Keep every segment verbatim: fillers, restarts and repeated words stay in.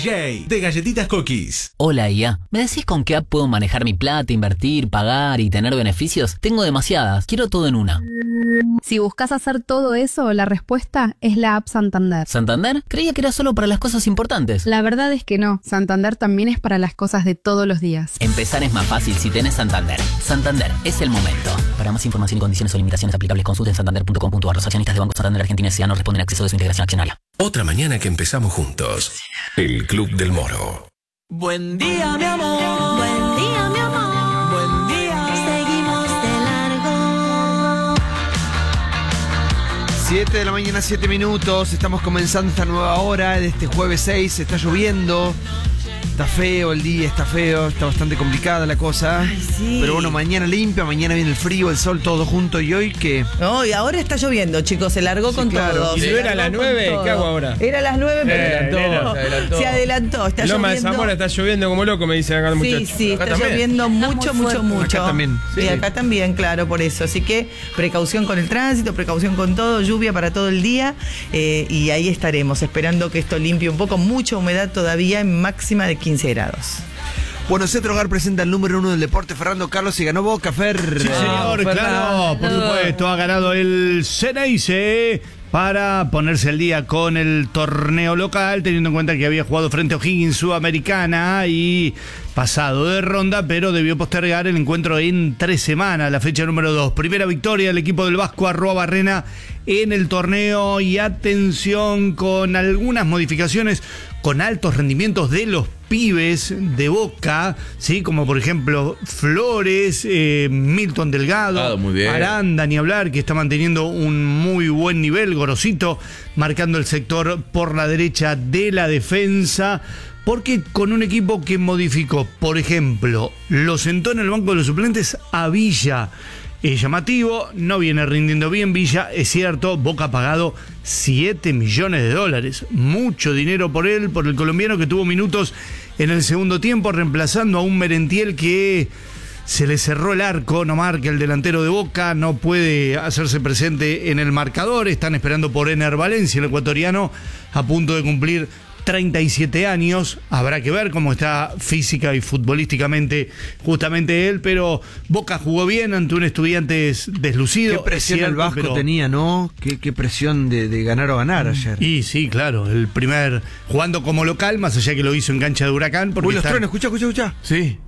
J de Galletitas Cookies. Hola I A, ¿me decís con qué app puedo manejar mi plata, invertir, pagar y tener beneficios? Tengo demasiadas, quiero todo en una. Si buscas hacer todo eso, la respuesta es la app Santander. ¿Santander? Creía que era solo para las cosas importantes. La verdad es que no, Santander también es para las cosas de todos los días. Empezar es más fácil si tenés Santander. Santander, es el momento. Para más información y condiciones o limitaciones aplicables, consulten santander punto com punto a r. Los accionistas de Banco Santander Argentina S A no responden a acceso de su integración accionaria. Otra mañana que empezamos juntos. El Club del Moro. Buen día, mi amor. Buen día, mi amor. Buen día. Seguimos de largo. siete de la mañana, siete minutos. Estamos comenzando esta nueva hora de este jueves seis. Está lloviendo. Está feo el día, está feo, está bastante complicada la cosa. Ay, sí. Pero bueno, mañana limpia, mañana viene el frío, el sol, todo junto. Y hoy que... No, y ahora está lloviendo, chicos, se largó Sí, con claro. todo. ¿Y se si no era largó las con nueve, todo. qué hago ahora? Era las nueve, pero Eh, adelantó. nena, se adelantó. Se adelantó, está Loma de lloviendo. Zamora está lloviendo como loco, me dicen acá los Sí, muchachos. sí, Acá está también. lloviendo mucho, muy mucho, fuerte. mucho. Acá también, Y sí. acá también, claro, por eso. Así que precaución con el tránsito, precaución con todo, lluvia para todo el día. Eh, y ahí estaremos, esperando que esto limpie un poco. Mucha humedad todavía en máxima de quince grados. Bueno, Centro Hogar presenta el número uno del deporte, Fernando Carlos, y ganó Boca, Fer. Sí, señor, claro, por supuesto, ha ganado el Ceneice para ponerse al día con el torneo local, teniendo en cuenta que había jugado frente a O'Higgins Sudamericana y pasado de ronda, pero debió postergar el encuentro en tres semanas, la fecha número dos. Primera victoria del equipo del Vasco Arroa Barrena en el torneo, y atención con algunas modificaciones, con altos rendimientos de los pibes de Boca, ¿sí? Como por ejemplo Flores, eh, Milton Delgado, Ah, muy bien. Aranda, ni hablar, que está manteniendo un muy buen nivel, Gorosito marcando el sector por la derecha de la defensa, porque con un equipo que modificó, por ejemplo, lo sentó en el banco de los suplentes a Villa. Es llamativo, no viene rindiendo bien Villa, es cierto, Boca ha pagado siete millones de dólares, mucho dinero por él, por el colombiano que tuvo minutos en el segundo tiempo, reemplazando a un Merentiel que se le cerró el arco, no marca el delantero de Boca, no puede hacerse presente en el marcador, están esperando por Ener Valencia, el ecuatoriano, a punto de cumplir treinta y siete años, habrá que ver cómo está física y futbolísticamente justamente él, pero Boca jugó bien ante un Estudiantes deslucido. Qué presión cierto, el Vasco pero... tenía, ¿no? Qué, qué presión de, de ganar o ganar ayer. Y sí, claro, el primer, jugando como local, más allá que lo hizo en cancha de Huracán. Porque Uy, los está... truenos, escucha, escucha, escucha. Sí.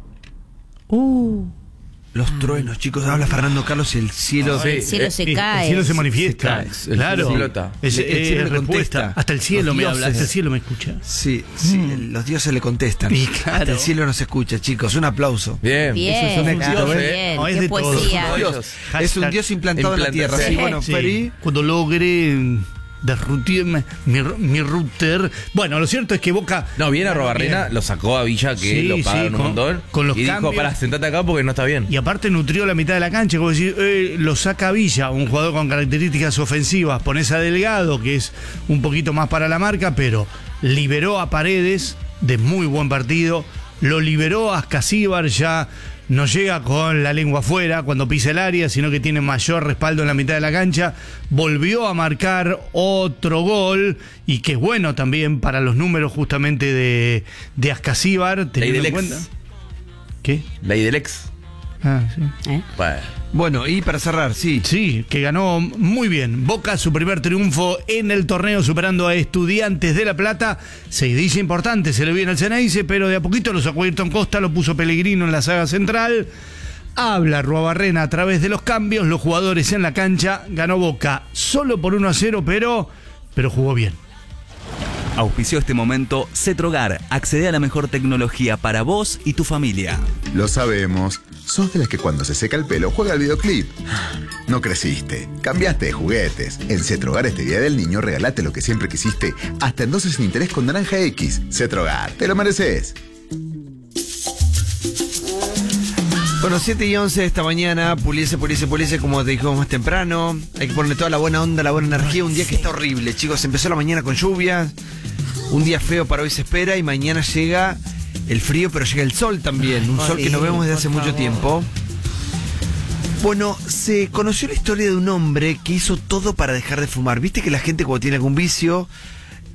Uh. Los truenos, chicos, habla Fernando Carlos y el cielo... Sí. El cielo eh, se El cae. cielo se manifiesta, Se cae, el claro. cielo explota. Es, El es cielo le respuesta. contesta. Hasta el cielo Los me dioses. habla, hasta el cielo me escucha. Sí, sí, Mm. los dioses le contestan. Y claro. Hasta el cielo nos escucha, chicos. Un aplauso. Bien. Bien, Eso es un éxito, muy ¿ves? bien, No, es qué de todo. poesía. Dios. Es un Hashtag dios implantado en la tierra. implantado. Sí, bueno, Sí, Feri. cuando logre derrutirme mi, mi router. Bueno, lo cierto es que Boca... No, viene a Robarrena, lo sacó a Villa, que Sí, lo sí, pagaron con- un montón. con los y cambios. dijo, para, sentate acá porque no está bien. Y aparte nutrió la mitad de la cancha, como decir, eh, lo saca Villa, un jugador con características ofensivas, pones a Delgado, que es un poquito más para la marca, pero liberó a Paredes, de muy buen partido, lo liberó a Ascasíbar, ya no llega con la lengua afuera cuando pisa el área, sino que tiene mayor respaldo en la mitad de la cancha, volvió a marcar otro gol, y que es bueno también para los números justamente de, de Ascasíbar, Ley teniendo del en ex. cuenta... ¿Qué? Ley del ex. Ah, sí. ¿Eh? Bueno. Bueno, y para cerrar, sí. Sí, que ganó muy bien. Boca, su primer triunfo en el torneo, superando a Estudiantes de La Plata. Seguidilla importante, se le viene al Ceneice, pero de a poquito lo sacó Ayrton Costa, lo puso Pellegrino en la saga central. Habla Ruabarrena a través de los cambios, los jugadores en la cancha. Ganó Boca solo por uno a cero, pero, pero jugó bien. Auspició este momento Cetrogar. Accede a la mejor tecnología para vos y tu familia. Lo sabemos. Sos de las que cuando se seca el pelo juega al videoclip. No creciste. Cambiaste de juguetes. En Cetrogar este Día del Niño regalate lo que siempre quisiste. Hasta en doce sin interés con Naranja X. Cetrogar. Te lo mereces. Bueno, siete y once de esta mañana, puliese, puliese, puliese, como te dijimos más temprano. Hay que ponerle toda la buena onda, la buena energía. Un día que está horrible, chicos. Empezó la mañana con lluvias. Un día feo para hoy se espera, y mañana llega el frío, pero llega el sol también. Un sol que no vemos desde hace mucho tiempo. Bueno, se conoció la historia de un hombre que hizo todo para dejar de fumar. Viste que la gente cuando tiene algún vicio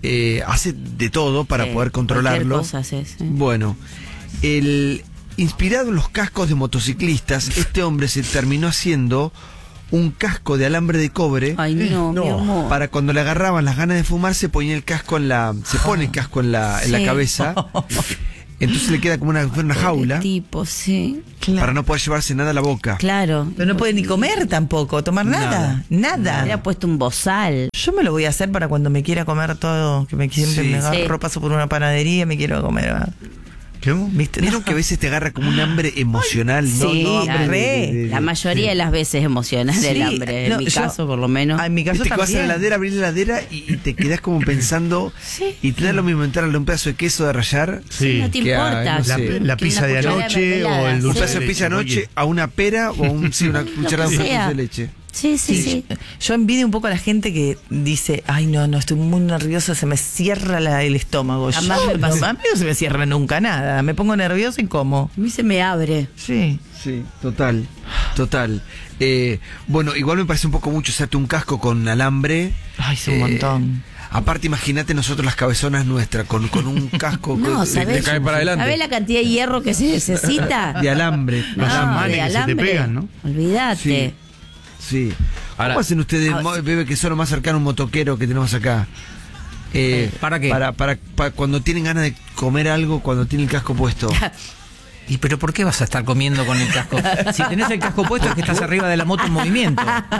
eh, hace de todo para Sí, poder cualquier controlarlo. cosa hace, sí. Bueno, el, inspirado en los cascos de motociclistas, este hombre se terminó haciendo un casco de alambre de cobre. Ay, no, mi amor. Para cuando le agarraban las ganas de fumar, se ponía el casco en la. Se pone el casco en la, en la Sí. cabeza. Entonces le queda como una, una jaula. Tipo, sí. Para no poder llevarse nada a la boca. Claro. Pero no puede ni comer tampoco, tomar nada. Nada. Le ha puesto un bozal. Yo me lo voy a hacer para cuando me quiera comer todo, que me siempre Sí. me agarro, Sí. paso por una panadería y me quiero comer. ¿verdad? ¿Viste? Vieron que a veces te agarra como un hambre emocional, ¿no? Sí, no hambre re. de- de- de- La mayoría de las veces emocional Sí, del hambre. En no, mi yo- caso, por lo menos. Ah, en mi caso Viste que vas a la también. heladera, abrir la heladera y, y te quedás como pensando. Y te da lo mismo entrarle un pedazo de queso de rallar. Sí. No te que a, importa. no sé, La, la Que pizza una de cucharada anoche de mermelada, o el un dulce pedazo de de pizza leche. anoche Oye, a una pera o un, sí, una cucharada de sea. dulce de leche. Sí, sí, sí. Yo envidio un poco a la gente que dice, ay no, no, estoy muy nerviosa, se me cierra la- el estómago. Jamás Yo, me pasó. no, a mí no se me cierra nunca nada, me pongo nerviosa y como. A mí se me abre. Sí. Sí, total, total. Eh, bueno, igual me parece un poco mucho hacerte un casco con alambre. Ay, es un Eh, montón. Aparte, imagínate nosotros las cabezonas nuestras con, con un casco No, con- ¿sabés? Te cae para adelante. ¿Sabés la cantidad de hierro que se necesita? de alambre. No, manes de que se te alambre. pegan, ¿no? Olvídate. Sí. Sí. Ahora- ¿Cómo hacen ustedes, Ah, mo- bebé, que son lo más cercano a un motoquero que tenemos acá? Eh, ¿Para qué? Para, para, para cuando tienen ganas de comer algo, cuando tienen el casco puesto. ¿Y pero por qué vas a estar comiendo con el casco? Si tenés el casco puesto es que estás arriba de la moto en movimiento.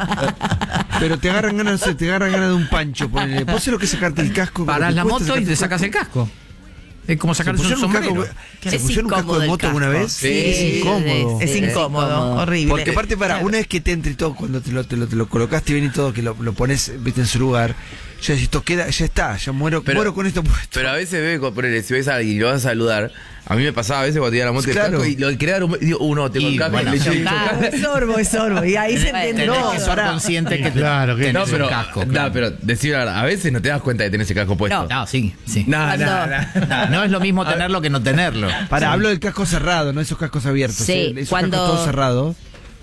Pero te agarran ganas, no sé, te agarran ganas de un pancho. Ponele. ¿Vos sabés lo que es sacarte el casco? Parás Lo la que cuesta moto y sacarte te sacas el casco. Es como ¿Se sacarse un pusieron un casco- sombrero. ¿Se Es pusieron un casco incómodo de el moto alguna casco. vez? Sí, es incómodo. Es Sí, incómodo, incómodo. horrible. Porque aparte, para, Claro. una vez que te entre y todo, cuando te lo, te lo, te lo colocaste bien y todo, que lo, lo pones, viste, en su lugar, ya decís, esto queda, ya está, ya muero, Pero- muero con esto puesto. Pero a veces ve, ponele, si ves a alguien y lo vas a saludar, a mí me pasaba a veces cuando tenía la moto Claro. el casco y lo quería dar un y digo, uh, no, tengo Y el casco, bueno, le eché sí. mucho Ah, casco. es sorbo, es sorbo. Y ahí se Bueno, entiende. Tenés No, que ser pará. consciente que Claro, que tenés No, pero, un casco. no, claro. pero decir la verdad, a veces no te das cuenta de tener ese casco puesto. No, sí, sí. No, no, Cuando- no. No, no es lo mismo tenerlo que no tenerlo. Para, hablo del casco cerrado, no esos cascos abiertos. Sí, ¿eh? Esos cuando- cascos todos cerrados.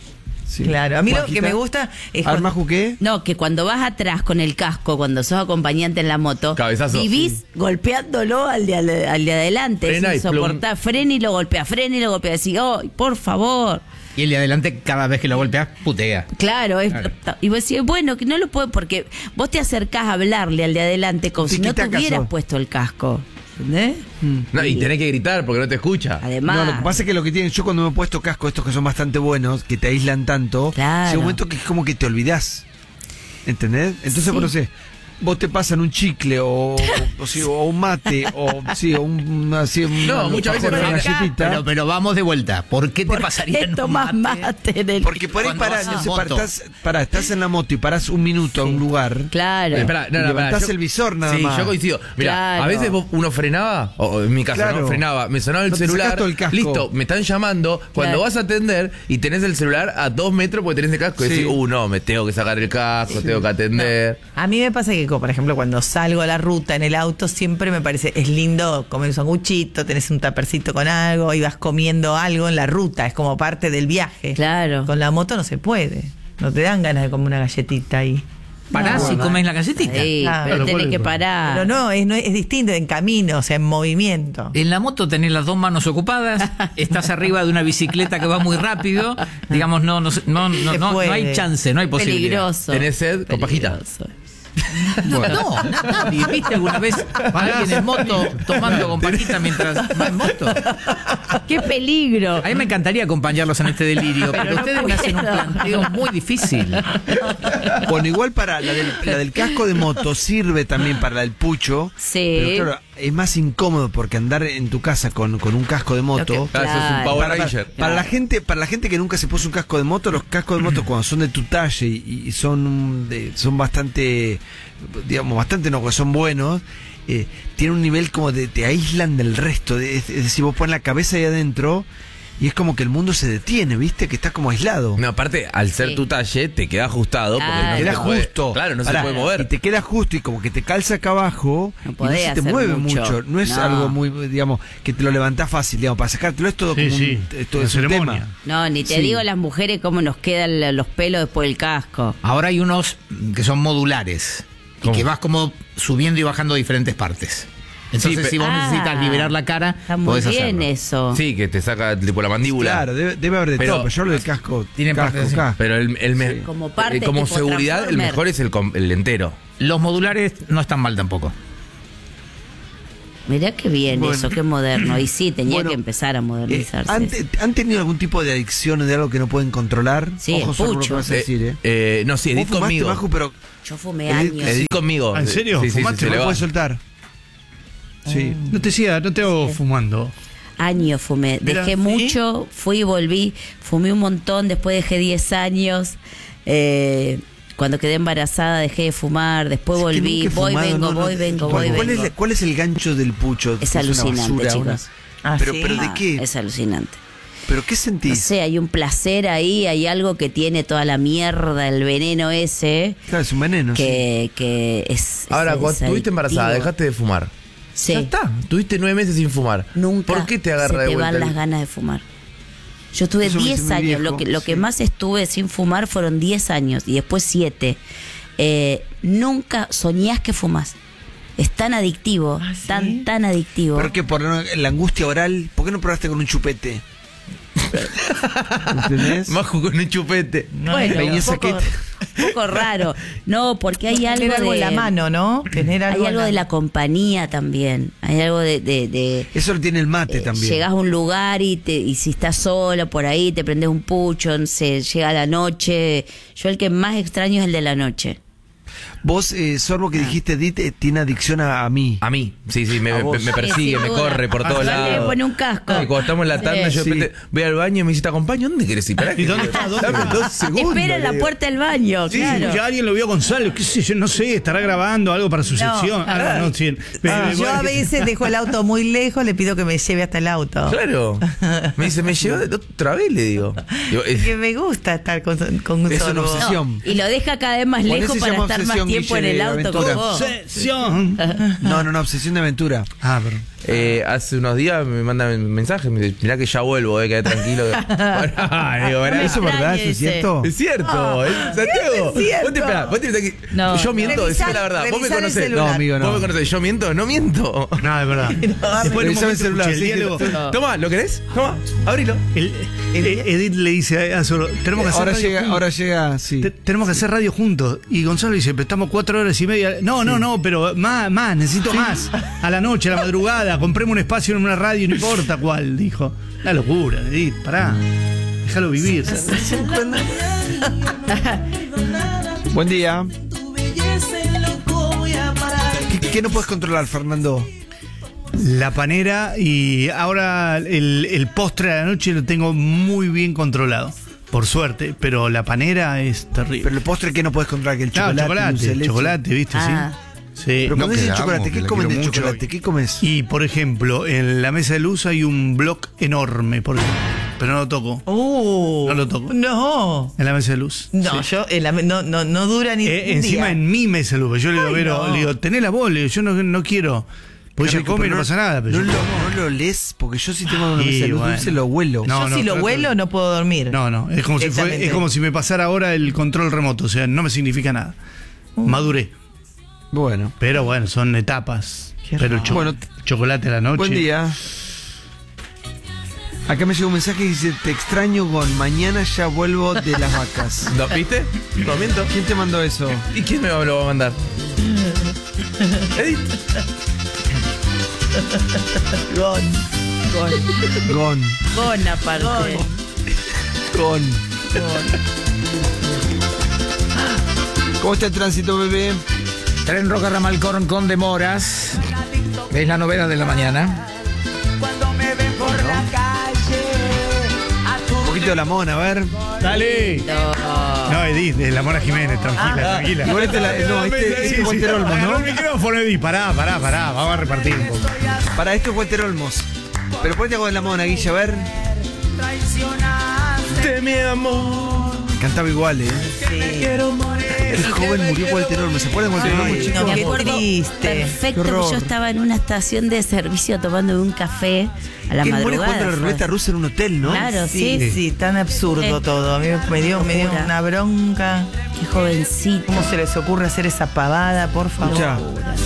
Sí. Claro, a mí lo que Juanjita, me gusta es ¿Arma cuando- juqué? No, que cuando vas atrás con el casco, cuando sos acompañante en la moto, Cabezazo. vivís golpeándolo al de, al, al de adelante. Frena y es insoportable. Frena y lo golpea, frena y lo golpea. Decís, oh, por favor. Y el de adelante, cada vez que lo golpeas, putea. Claro, es, Claro. y vos decís, bueno, que no lo puedo, porque vos te acercás a hablarle al de adelante como si no Tiquitaca tuvieras sos. puesto el casco. ¿Entendés? No, y tenés que gritar porque no te escucha. Además. No, lo que pasa es que lo que tienen, yo cuando me he puesto casco, estos que son bastante buenos, que te aíslan tanto, Claro. llega un momento que es como que te olvidás. ¿Entendés? Entonces, Sí. bueno, no sé, vos te pasan un chicle o, o, sí, o un mate o, sí, o un, así, un- No, un muchas veces alfajor, una no. galletita. Pero, pero vamos de vuelta. ¿Por qué te pasaría en Esto un más mate? mate en el- Porque por ahí Cuando parás, vas no en sé, moto. pará, estás, pará, estás en la moto y parás un minuto a un lugar. Claro. Espera, no, Y no, levantás pará, yo- el visor nada sí, más. yo coincido. Mira, Claro. a veces vos- uno frenaba, o o en mi caso, Claro. ¿no? Frenaba, me sonaba el No te sacás celular, todo el casco. listo, me están llamando, cuando Claro. vas a atender y tenés el celular a dos metros porque tenés el casco y Sí. decís, uh, no, me tengo que sacar el casco, tengo que atender. A mí me pasa que, como, por ejemplo, cuando salgo a la ruta en el auto, siempre me parece, es lindo comer un sanguchito, tenés un tapercito con algo y vas comiendo algo en la ruta, es como parte del viaje. Claro. Con la moto no se puede, no te dan ganas de comer una galletita ahí. Parás No, y va. comes la galletita. Sí, Claro. pero Claro, tenés por que eso. parar. Pero no, es, no, es distinto, en camino, o sea, en movimiento. En la moto tenés las dos manos ocupadas, estás arriba de una bicicleta que va muy rápido, digamos, no, no, no, no, Se no, no puede. hay chance, no hay posibilidad. Peligroso. ¿Tenés sed? Con pajita. Peligroso. No, no, nadie. ¿Viste alguna vez a alguien en moto tomando con pajita mientras va en moto? ¡Qué peligro! A mí me encantaría acompañarlos en este delirio, pero, Pero no ustedes me hacen un puedo. planteo muy difícil. Bueno, igual para la del, la del casco de moto sirve también para la del pucho. Sí. Pero claro, es más incómodo porque andar en tu casa con, con un casco de moto. Lo que- Claro, sos un Claro. Power Para, para- Ranger. para la gente, para la gente que nunca se puso un casco de moto, los cascos de moto cuando son de tu talle y, y son de- son bastante, digamos, bastante no, que son buenos, eh, tienen un nivel como de te aíslan del resto. De- es, es decir, vos pones la cabeza ahí adentro y es como que el mundo se detiene, ¿viste? Que estás como aislado. No, aparte, al ser Sí. tu talle, te queda ajustado porque Claro. no Te se queda puede- justo. Claro, no Pará, se puede mover. Y te queda justo y como que te calza acá abajo No y no podés se te hacer mueve mucho. mucho. No es No. algo muy, digamos, que te lo levantás fácil, digamos, para sacártelo es todo Sí, como sí, un, esto una es un ceremonia. tema. No, ni te Sí. digo las mujeres cómo nos quedan la- los pelos después del casco. Ahora hay unos que son modulares. Y que vas como subiendo y bajando diferentes partes. Entonces, Sí, si vos Ah, necesitas liberar la cara, Está muy podés bien hacerlo. eso. Sí, que te saca tipo la mandíbula. Claro, debe, debe haber de Pero- todo, pero yo hablo del casco. Tienen casco, partes así. casco. Pero el, el me- Como parte, eh, como tipo seguridad, el Transformer. mejor es el, com- el entero. Los modulares no están mal tampoco. Mirá qué bien Bueno. eso, qué moderno. Y sí, tenía Bueno, que empezar a Eh, modernizarse. ¿han, te- han tenido algún tipo de adicción o de algo que no pueden controlar? Sí, Ojo, el Sorbo, lo que pucho. vas a decir, ¿eh? Eh, no, sí, Vos Edith fumaste, conmigo. Maju, pero Yo fumé Edith- años. Edith conmigo. ¿En serio? Sí, sí, sí, ¿Fumaste? se no le lo va. puedes soltar. Sí. No te siga, no te hago fumando. Años fumé. Mira, Dejé ¿sí? mucho, fui y volví. Fumé un montón, después dejé diez años. Eh, cuando quedé embarazada dejé de fumar, después Es que volví. nunca he Voy, fumado, vengo, no, no, voy, vengo, ¿cuál, voy, cuál vengo. es, la- ¿Cuál es el gancho del pucho? Es una alucinante, basura, chicos. una- Ah, pero, ¿sí? pero ¿de Ah, qué? Es alucinante. ¿Pero qué No sentís? sé, hay un placer ahí, hay algo que tiene toda la mierda, el veneno ese, Claro, es un veneno. sí. que, que es. Ahora, es- cuando es estuviste embarazada, adictivo. dejaste de fumar. Sí. Ya está. Tuviste nueve meses sin fumar. Nunca ¿Por qué te agarra se de te vuelta? van el- las ganas de fumar. Yo estuve Eso me diez dice mi años, lo viejo, que, lo que sí. más estuve sin fumar fueron diez años y después siete. Eh, nunca soñás que fumás. Es tan adictivo, ¿Ah, sí? tan, tan adictivo. ¿Pero qué? ¿Por la la angustia oral? ¿Por qué no probaste con un chupete? ¿Entendés? Maju con un chupete. Bueno, Peña un poco, Saquete. un poco raro. No, porque hay algo, Tener algo de en la mano, ¿no? Tener algo Hay algo en de la compañía también. Hay algo de... de, de Eso lo tiene el mate eh, también. Llegás a un lugar y, te, y si estás sola por ahí, te prendes un pucho, no sé, llega la noche. Yo el que más extraño es el de la noche. Vos, eh, Sorbo, que dijiste, Edith, eh, tiene adicción a, a mí. A mí, sí, sí, me, A me, vos. me persigue, Sí, me sin duda. corre por todos Aparte lados. le pone un casco. Y cuando estamos en la tanda, Sí. yo de repente voy al baño y me dice, te acompaño. ¿Dónde querés ir? Pará, ¿Y dónde está? ¿Dónde Dame está? dos segundos. Espera en la le digo. puerta del baño, Sí, claro. ya alguien lo vio a Gonzalo, qué sé yo, no sé, estará grabando algo para su No. sección. Ah, no, sí. Ah, Eh, yo a bueno, veces dejo el auto muy lejos, le pido que me lleve hasta el auto. Claro. Me dice, me llevó otra vez, le digo. Digo, eh, Que me gusta estar con, con un Es una sorbo. obsesión. Y lo deja cada vez más Por lejos eso se para llama estar más obsesión, tiempo en Guille, el de auto con aventura. vos. Obsesión. No, no, no, obsesión de aventura. Ah, perdón. eh, hace unos días me manda un mensaje, me dice, mirá que ya vuelvo, eh, quedé tranquilo. Pará, digo, pará. ¿Eso es verdad? ¿Eso es ese. cierto? Es cierto, es Santiago. es cierto. Vos te esperá, vos te pensás que No. yo miento, Revisá- decime la verdad. Vos me revisá el conocés. celular. No, amigo, no. Vos me conocés, yo miento, no miento. No, es verdad. Después en un Revisame el momento celular, escuché el sí, diálogo. Toma, ¿lo querés? Toma, abrilo. El- eh, Edith le dice a Soro, tenemos que hacer Ahora radio llega, juntos. ahora llega, sí. Te- tenemos que hacer radio juntos. Y Gonzalo dice, pero estamos cuatro horas y media. No, no, no, pero más, más, necesito más. A la noche, a la madrugada, compremos un espacio en una radio, no importa cuál, dijo. La locura, Edith, pará. Déjalo vivir. Buen día. ¿Qué, qué no puedes controlar, Fernando? La panera y ahora el, el postre a la noche lo tengo muy bien controlado. Por suerte, pero la panera es terrible. Pero el postre que no puedes controlar, que el Claro, chocolate. chocolate, dulce de leche. chocolate, ¿viste? Ah. Sí. Sí. Pero cuando No dicen quedamos, chocolate, que ¿qué la comen quiero de mucho chocolate? hoy. ¿Qué comes? Y por ejemplo, en la mesa de luz hay un block enorme, por ejemplo, pero no lo toco. Uh, No lo toco. No. En la mesa de luz. No, yo en la- no, no, no dura ni Eh, un encima día. en mi mesa de luz. Yo le digo, Ay, Vero, no. le digo, tené la bola, le digo, yo no, no quiero. Porque Qué ella rico, come y pero no pasa nada. Pero no, yo lo, como. no lo lees, porque yo si tengo una Y mesa de luz bueno. dulce lo huelo. No, Yo no, si lo trato de- huelo no puedo dormir. No, no, es como, si fue, Directamente. es como si me pasara ahora el control remoto, o sea, no me significa nada. Maduré. Bueno. Pero bueno, son etapas. Qué Pero raro. cho- Bueno, chocolate a la noche. Buen día. Acá me llegó un mensaje que dice, te extraño Gon, mañana ya vuelvo de las vacas. ¿No, ¿Viste? No miento. ¿Quién te mandó eso? ¿Y quién me lo va a mandar? Edith. Gon. Con, Gon, con aparte. Gon. ¿Cómo está el tránsito, bebé? Tren Roca Ramalcorn con demoras. Es la novena de la mañana. Un poquito de la mona, a ver. Dale. No. No, Edith, es la Mona Jiménez, tranquila, tranquila. Igual este, la, no, este, este Sí, es sí, Walter Olmos, agarrá ¿no? el micrófono, Edith, pará, pará, pará, vamos a repartir un poco. Para esto es Walter Olmos. Pero ponete algo de la mona, Guilla, a ver. De mi amor. Cantaba igual, ¿eh? Sí. Qué joven murió Walter Olmo. ¿Se acuerdan de Walter Olmo, Ay, chicos? no, Me qué acuerdo triste. perfecto Qué que horror. yo estaba en una estación de servicio tomando un café a la ¿Quién muere madrugada. jugando a la fue. ruleta rusa en un hotel, no? Claro, Sí, sí. sí, tan absurdo Eh, todo. A mí me dio, me dio locura. una bronca. Qué jovencito. ¿Cómo se les ocurre hacer esa pavada, por favor? Escuchá,